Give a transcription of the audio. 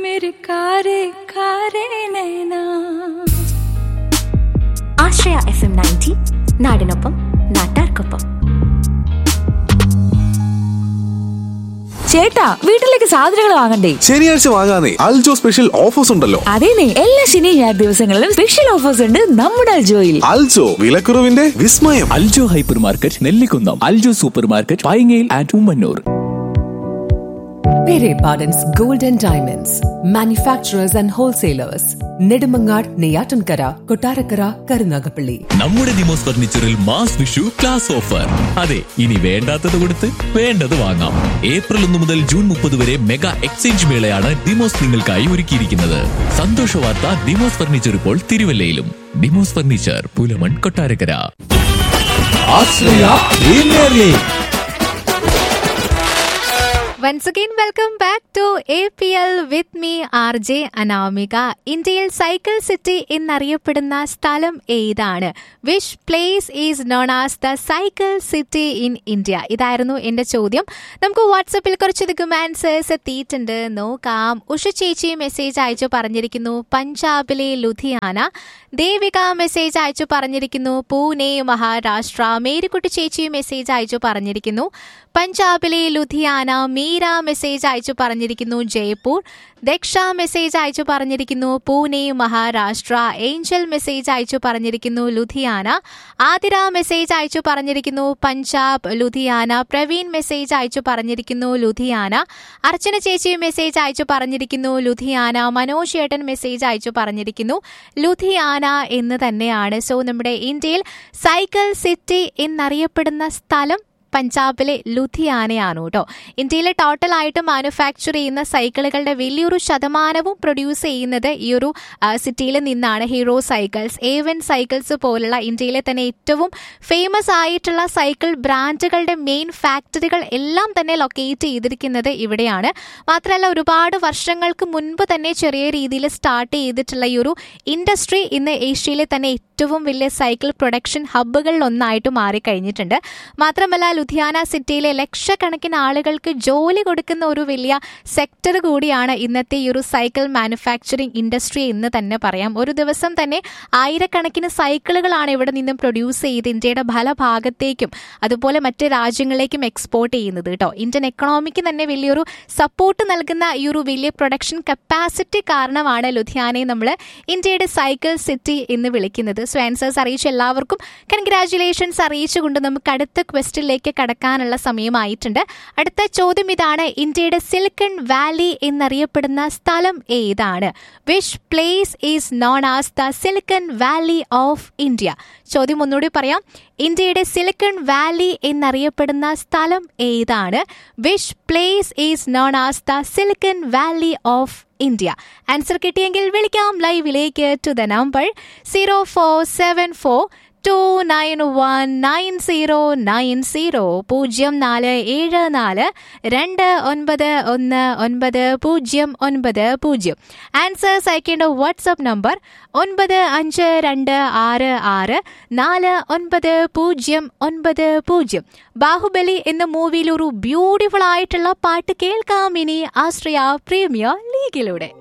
मेरे कारे कारे नैना. ആശ്രയ FM 90 നാടിനൊപ്പം നാട്ടാർക്കൊപ്പം. ചേട്ടാ, വീട്ടിലേക്ക് സാധനങ്ങൾ വാങ്ങണ്ടേ? ശനിയാഴ്ച വാങ്ങാനേ അൽജോ സ്പെഷ്യൽ ഓഫേഴ്സ് ഉണ്ടല്ലോ. അതേനെ, എല്ലാ ശനി ഞായർ ദിവസങ്ങളിലും സ്പെഷ്യൽ ഓഫേഴ്സ് ഉണ്ട് നമ്മുടെ അൽജോയിൽ. അൽജോ, വിലക്കുറവിന്റെ വിസ്മയം. Aljo hyper market, Nellikunnam. Aljo super market, പൈങ്ങയിൽ and Ummannoor. Pere Pardon's Gold and Diamonds, manufacturers and wholesalers. Nedumangad, Neyyattinkara, Kottarakkara, Karunagappally. നമ്മുടെ Demos ഫർണിച്ചറിൽ mass Vishu class offer. അതെ, ഇനി വേണ്ടാത്തത് കൊടുത്ത് വേണ്ടത് വാങ്ങാം. ഏപ്രിൽ 1 മുതൽ ജൂൺ 30 വരെ മെഗാ എക്സ്ചേഞ്ച് മേളയാണ് ഡിമോസ് നിങ്ങൾക്കായി ഒരുക്കിയിരിക്കുന്നത്. സന്തോഷ വാർത്ത, ഡിമോസ് ഫർണിച്ചർ ഇപ്പോൾ തിരുവല്ലയിലും. Demos furniture, Pulamon, Kottarakkara. Once again, welcome back to APL with me, RJ Anamika. ഇന്ത്യയിൽ സൈക്കിൾ സിറ്റി എന്നറിയപ്പെടുന്ന സ്ഥലം ഏതാണ്? Which place is known as the cycle city in India? ഇതായിരുന്നു എന്റെ ചോദ്യം. നമുക്ക് വാട്സപ്പിൽ കുറച്ചധികം ആൻസേഴ്സ് എത്തിയിട്ടുണ്ട്, നോക്കാം. ഉഷ ചേച്ചി മെസ്സേജ് അയച്ചു പറഞ്ഞിരിക്കുന്നു പഞ്ചാബിലെ ലുധിയാന. ദേവിക മെസ്സേജ് അയച്ചു പറഞ്ഞിരിക്കുന്നു പൂനെ, മഹാരാഷ്ട്ര. മേരിക്കുട്ടി ചേച്ചി മെസ്സേജ് അയച്ചു പറഞ്ഞിരിക്കുന്നു പഞ്ചാബിലെ ലുധിയാന. മീര മെസ്സേജ് അയച്ചു പറഞ്ഞിരിക്കുന്നു ജയ്പൂർ. ദക്ഷ മെസ്സേജ് അയച്ചു പറഞ്ഞിരിക്കുന്നു പൂനെ, മഹാരാഷ്ട്ര. ഏഞ്ചൽ മെസ്സേജ് അയച്ചു പറഞ്ഞിരിക്കുന്നു ലുധിയാന. ആതിര മെസ്സേജ് അയച്ചു പറഞ്ഞിരിക്കുന്നു പഞ്ചാബ്, ലുധിയാന. പ്രവീൺ മെസ്സേജ് അയച്ചു പറഞ്ഞിരിക്കുന്നു ലുധിയാന. അർച്ചന ചേച്ചി മെസ്സേജ് അയച്ചു പറഞ്ഞിരിക്കുന്നു ലുധിയാന. മനോജ് ചേട്ടൻ മെസ്സേജ് അയച്ചു പറഞ്ഞിരിക്കുന്നു ലുധിയാന എന്ന് തന്നെയാണ്. സോ നമ്മുടെ ഇന്ത്യയിൽ സൈക്കിൾ സിറ്റി എന്നറിയപ്പെടുന്ന സ്ഥലം പഞ്ചാബിലെ ലുധിയാനയാണ് കേട്ടോ. ഇന്ത്യയിലെ ടോട്ടലായിട്ട് മാനുഫാക്ചർ ചെയ്യുന്ന സൈക്കിളുകളുടെ വലിയൊരു ശതമാനവും പ്രൊഡ്യൂസ് ചെയ്യുന്നത് ഈ ഒരു സിറ്റിയിൽ നിന്നാണ്. ഹീറോ സൈക്കിൾസ്, A1 സൈക്കിൾസ് പോലുള്ള ഇന്ത്യയിലെ തന്നെ ഏറ്റവും ഫേമസ് ആയിട്ടുള്ള സൈക്കിൾ ബ്രാൻഡുകളുടെ മെയിൻ ഫാക്ടറികൾ എല്ലാം തന്നെ ലൊക്കേറ്റ് ചെയ്തിരിക്കുന്നത് ഇവിടെയാണ്. മാത്രമല്ല, ഒരുപാട് വർഷങ്ങൾക്ക് മുൻപ് തന്നെ ചെറിയ രീതിയിൽ സ്റ്റാർട്ട് ചെയ്തിട്ടുള്ള ഈ ഒരു ഇൻഡസ്ട്രി ഇന്ന് ഏഷ്യയിലെ തന്നെ ഏറ്റവും വലിയ സൈക്കിൾ പ്രൊഡക്ഷൻ ഹബ്ബുകളിൽ ഒന്നായിട്ട് മാറിക്കഴിഞ്ഞിട്ടുണ്ട്. മാത്രമല്ല, ലുധിയാന സിറ്റിയിലെ ലക്ഷക്കണക്കിന് ആളുകൾക്ക് ജോലി കൊടുക്കുന്ന ഒരു വലിയ സെക്ടർ കൂടിയാണ് ഇന്നത്തെ ഈ ഒരു സൈക്കിൾ മാനുഫാക്ചറിംഗ് ഇൻഡസ്ട്രി എന്ന് തന്നെ പറയാം. ഒരു ദിവസം തന്നെ ആയിരക്കണക്കിന് സൈക്കിളുകളാണ് ഇവിടെ നിന്നും പ്രൊഡ്യൂസ് ചെയ്ത് ഇന്ത്യയുടെ പല ഭാഗത്തേക്കും അതുപോലെ മറ്റ് രാജ്യങ്ങളിലേക്കും എക്സ്പോർട്ട് ചെയ്യുന്നത് കേട്ടോ. ഇന്ത്യൻ എക്കണോമിക്ക് തന്നെ വലിയൊരു സപ്പോർട്ട് നൽകുന്ന ഈ ഒരു വലിയ പ്രൊഡക്ഷൻ കപ്പാസിറ്റി കാരണമാണ് ലുധിയാനയെ നമ്മൾ ഇന്ത്യയുടെ സൈക്കിൾ സിറ്റി എന്ന് വിളിക്കുന്നത്. സോ ആൻസേഴ്സ് അറിയിച്ച എല്ലാവർക്കും കൺഗ്രാറ്റുലേഷൻസ് അറിയിച്ചുകൊണ്ട് നമുക്ക് അടുത്ത ക്വസ്റ്റ്യനിലേക്ക് കടക്കാനുള്ള സമയമായിട്ടുണ്ട്. അടുത്ത ചോദ്യം ഇതാണ്, ഇന്ത്യയുടെ സിലിക്കൺ വാലി എന്നറിയപ്പെടുന്ന സ്ഥലം ഏതാണ്? Which place is known as the silicon Valley of India? ചോദ്യം ഒന്നുകൂടി പറയാം, ഇന്ത്യയുടെ സിലിക്കൺ വാലി എന്നറിയപ്പെടുന്ന സ്ഥലം ഏതാണ്? Which place is known as the silicon Valley of India? Answer കിട്ടിയെങ്കിൽ വിളിക്കാം ലൈവിലേക്ക് ടു ദ നമ്പർ 0474 2919090 0474 2919090. ആൻസേഴ്സ് അയക്കേണ്ട വാട്സ്ആപ്പ് നമ്പർ 9526649090. ബാഹുബലി എന്ന മൂവിയിൽ ഒരു ബ്യൂട്ടിഫുൾ ആയിട്ടുള്ള പാട്ട് കേൾക്കാം ഇനി ആശ്രയ പ്രീമിയർ ലീഗിലൂടെ.